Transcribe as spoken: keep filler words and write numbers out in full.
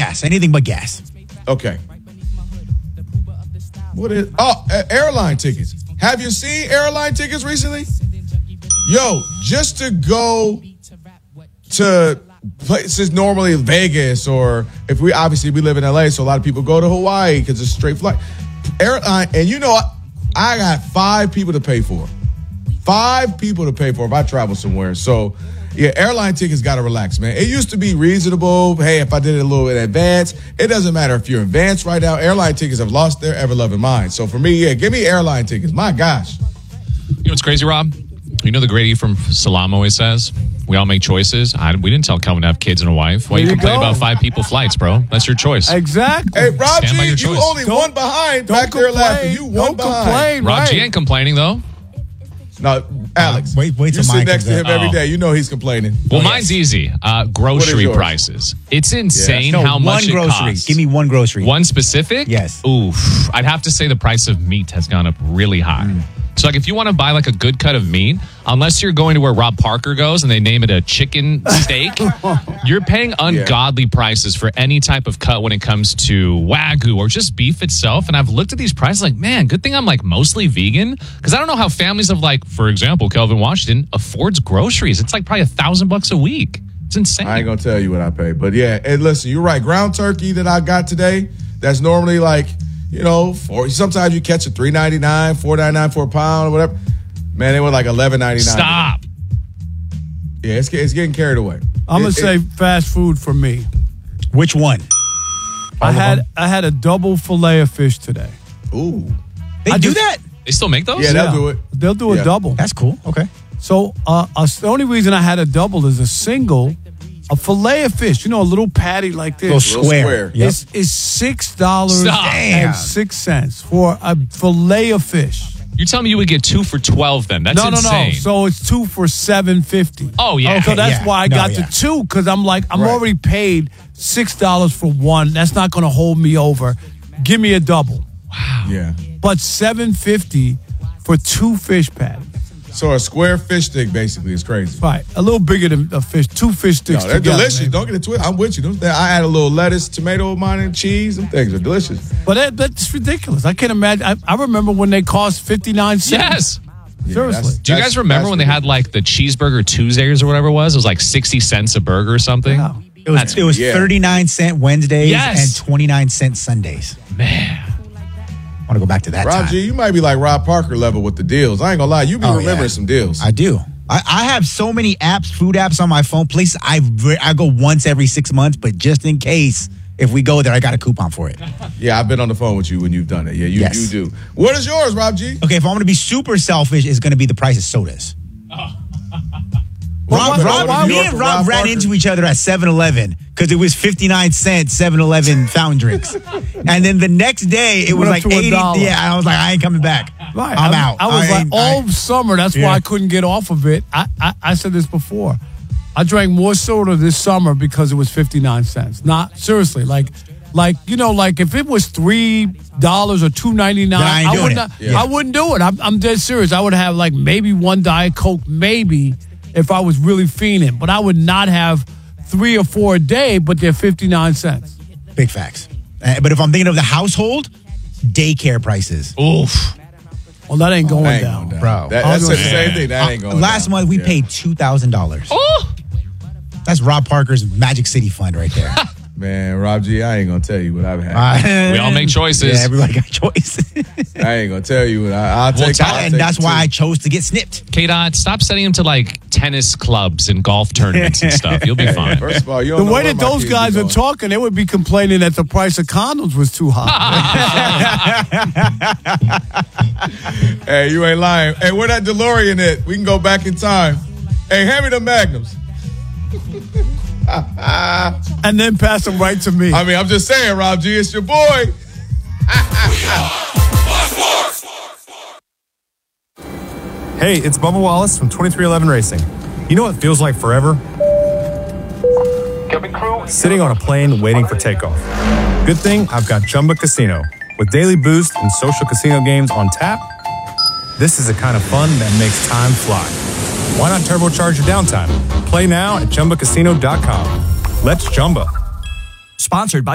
gas. Anything but gas. Okay. What is? Oh, uh, airline tickets. Have you seen airline tickets recently? Yo, just to go to places normally Vegas, or if we obviously we live in L A, so a lot of people go to Hawaii because it's a straight flight. Airline, and you know, I got five people to pay for. Five people to pay for if I travel somewhere. So, yeah, airline tickets got to relax, man. It used to be reasonable. Hey, if I did it a little bit in advance, it doesn't matter if you're in advance right now. Airline tickets have lost their ever-loving mind. So, for me, yeah, give me airline tickets. My gosh. You know what's crazy, Rob? You know the Grady from Salam always says, we all make choices. I, we didn't tell Kelvin to have kids and a wife. Why There you you complain go. about five people flights, bro? That's your choice. Exactly. Hey, Rob Stand by G, your you choice. only Don't- one behind Don't back there complain. laughing. You one Don't behind. complain. Rob right. G ain't complaining, though. No, Alex, Uh, wait- wait you till sit mine next comes to him up. every Oh. day. You know he's complaining. Well, Oh, mine's yes. easy. Uh, What grocery is yours? prices. It's insane No, how much one it grocery. costs. Give me one grocery. One specific? Yes. Oof. I'd have to say the price of meat has gone up really high. Mm. So, like, if you want to buy, like, a good cut of meat, unless you're going to where Rob Parker goes and they name it a chicken steak, you're paying ungodly prices for any type of cut when it comes to Wagyu or just beef itself. And I've looked at these prices like, man, good thing I'm, like, mostly vegan. Because I don't know how families of, like, for example, Kelvin Washington affords groceries. It's, like, probably a thousand bucks a week. It's insane. I ain't gonna tell you what I pay, but yeah. And listen, you're right. Ground turkey that I got today, that's normally like, you know, four. Sometimes you catch a three ninety-nine, four ninety-nine for a pound or whatever. Man, they were like eleven ninety-nine. Stop. Yeah, it's, it's getting carried away. I'm gonna It- say it- fast food for me. Which one? I had I had a double fillet of fish today. Ooh, They I do just- that? They still make those? yeah, they'll do it. They'll do a Yeah. double. That's cool. Okay. So uh, uh, the only reason I had a double is a single, a fillet of fish. You know, a little patty like this. Go Little square. square. Yep. Is is six dollars Stop. and six cents for a fillet of fish. You're telling me you would get two for twelve then? That's no, no, insane. no. So it's two for seven fifty. Oh, yeah. So that's yeah. why I No, got yeah. the two, because I'm like, I'm Right. already paid six dollars for one. That's not going to hold me over. Give me a double. Yeah. But seven fifty for two fish patties. So a square fish stick basically is crazy. Right, a little bigger than a fish. Two fish No, sticks they're together. delicious. man. Don't get it twisted. I'm with you. Those- I add a little lettuce, tomato of mine, and cheese. Them things are delicious. But that, that's ridiculous. I can't imagine. I, I remember when they cost fifty-nine cents. Yes. Yeah, Seriously. that's- Do you that's- guys remember that's when they had like the cheeseburger Tuesdays or whatever it was? It was like sixty cents a burger or something. Yeah. It was That's- it was yeah. thirty-nine cent Wednesdays Yes. and twenty-nine cent Sundays. Man. I want to go back to that Rob time. G, you might be like Rob Parker level with the deals. I ain't gonna lie, you be Oh, remembering yeah. some deals. I do. I, I have so many apps, food apps on my phone. Places I I go once every six months, but just in case, if we go there, I got a coupon for it. yeah, I've been on the phone with you when you've done it. Yeah, you, Yes. you do. What is yours, Rob G? Okay, if I'm going to be super selfish, it's going to be the price of sodas. Rob, why- Rob, why- me York and for Rob, Rob ran Parker? into each other at seven eleven because it was fifty-nine cents seven eleven fountain drinks. And then the next day, it was Went up like to a eighty. dollar. Yeah, I was like, I ain't coming back. Right. I'm I, out. I was I like, ain't- all I- summer, that's Yeah. why I couldn't get off of it. I, I, I said this before. I drank more soda this summer because it was fifty-nine cents. Not, seriously, like, like you know, like if it was three dollars or two ninety-nine, Then I ain't I doing would it. not, Yeah. I wouldn't do it. I'm, I'm dead serious. I would have like maybe one Diet Coke, maybe, if I was really fiending. But I would not have three or four a day, but they're fifty-nine cents. Big facts. Uh, but if I'm thinking of the household, daycare prices. Oof. Well, that ain't going That ain't down. going down. Bro. That, I that's was the gonna same say- thing. That ain't going Uh, Last down. month, we Yeah. paid two thousand dollars. Oh. That's Rob Parker's Magic City Fund right there. Man, Rob G, I ain't gonna tell you what I've had. Uh, We all make choices. Yeah, everybody got choices. I ain't gonna tell you what I, I'll Well, take. tell- I'll and take that's two. why I chose to get snipped. K-Dot, stop sending him to like tennis clubs and golf tournaments and stuff. You'll be fine. First of all, you The don't know way where that my those kids be guys are going. talking, they would be complaining that the price of condoms was too high. Hey, you ain't lying. Hey, where that DeLorean at? We can go back in time. Hey, hand me the Magnums. And then pass them right to me. I mean, I'm just saying, Rob G, it's your boy. Hey, it's Bubba Wallace from twenty-three eleven Racing. You know what feels like forever? Sitting on a plane waiting for takeoff. Good thing I've got Chumba Casino. With daily boost and social casino games on tap, this is the kind of fun that makes time fly. Why not turbocharge your downtime? Play now at Chumba Casino dot com. Let's Chumba. Sponsored by